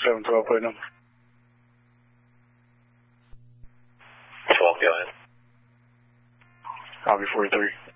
712, plate number. 12, go ahead. Copy 43.